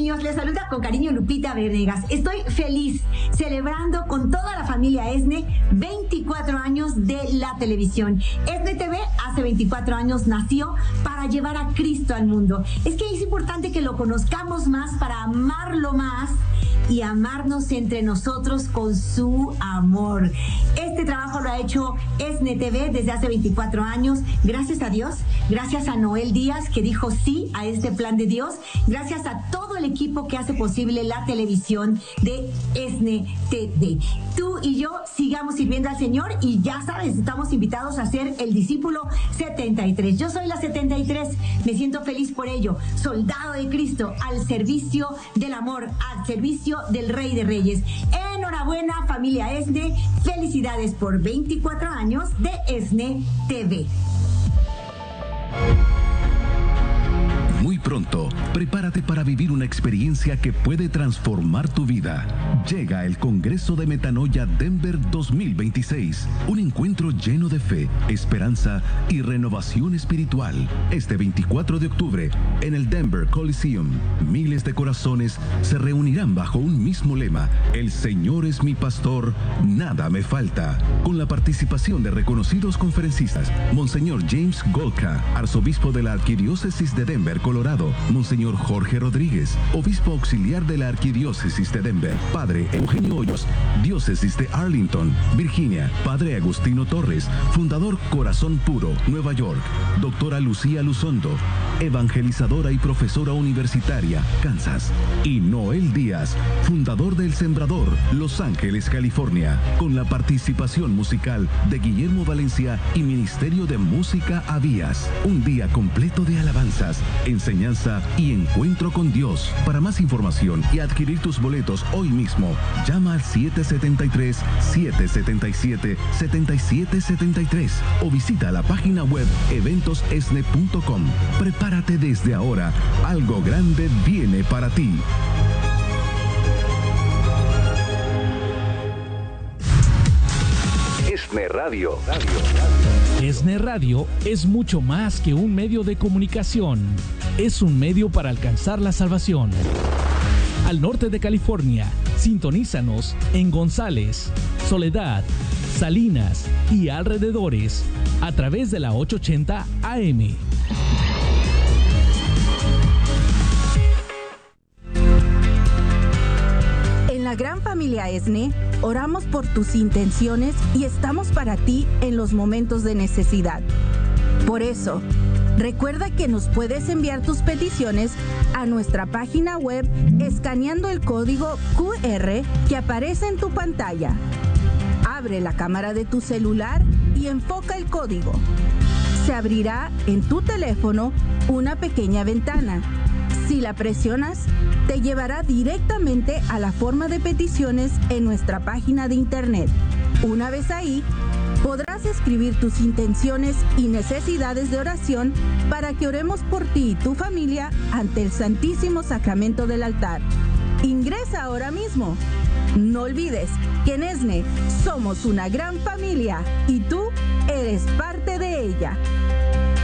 niños? Les saluda con cariño Lupita Venegas. Estoy feliz celebrando con toda la familia ESNE 24 años de la televisión. ESNE TV hace 24 años nació para llevar a Cristo al mundo. Es que es importante que lo conozcamos más para amarlo más y amarnos entre nosotros con su amor. Este trabajo lo ha hecho ESNE TV desde hace 24 años. Gracias a Dios, gracias a Noel Díaz que dijo sí a este plan de Dios, gracias a todo el equipo que hace posible la televisión de ESNE TV. Tú y yo sigamos sirviendo al Señor y ya sabes, estamos invitados a ser el discípulo 73. Yo soy la 73, me siento feliz por ello. Soldado de Cristo, al servicio del amor, al servicio del Rey de Reyes. Enhorabuena, familia ESNE. Felicidades por 24 años de ESNE TV. Muy pronto, prepárate para vivir una experiencia que puede transformar tu vida. Llega el Congreso de Metanoia Denver 2026, un encuentro lleno de fe, esperanza y renovación espiritual. Este 24 de octubre, en el Denver Coliseum, miles de corazones se reunirán bajo un mismo lema: El Señor es mi pastor, nada me falta. Con la participación de reconocidos conferencistas, Monseñor James Golka, arzobispo de la Arquidiócesis de Denver, Colorado; Monseñor Jorge Rodríguez, obispo auxiliar de la Arquidiócesis de Denver; Padre Eugenio Hoyos, diócesis de Arlington, Virginia; Padre Agustino Torres, fundador Corazón Puro, Nueva York; Doctora Lucía Luzondo, evangelizadora y profesora universitaria, Kansas; y Noel Díaz, fundador del Sembrador, Los Ángeles, California, con la participación musical de Guillermo Valencia y Ministerio de Música Avías. Un día completo de alabanzas, enseñanza y encuentro con Dios. Para más información y adquirir tus boletos hoy mismo, llama al 773-777-7773 o visita la página web eventosesne.com. Prepárate desde ahora, algo grande viene para ti. ESNE Radio. ESNE Radio es mucho más que un medio de comunicación. Es un medio para alcanzar la salvación. Al norte de California, sintonízanos en González, Soledad, Salinas y alrededores a través de la 880 AM. En la gran familia ESNE, oramos por tus intenciones y estamos para ti en los momentos de necesidad. Por eso, recuerda que nos puedes enviar tus peticiones a nuestra página web escaneando el código QR que aparece en tu pantalla. Abre la cámara de tu celular y enfoca el código. Se abrirá en tu teléfono una pequeña ventana. Si la presionas, te llevará directamente a la forma de peticiones en nuestra página de internet. Una vez ahí, podrás escribir tus intenciones y necesidades de oración para que oremos por ti y tu familia ante el Santísimo Sacramento del altar. Ingresa ahora mismo. No olvides que en ESNE somos una gran familia y tú eres parte de ella.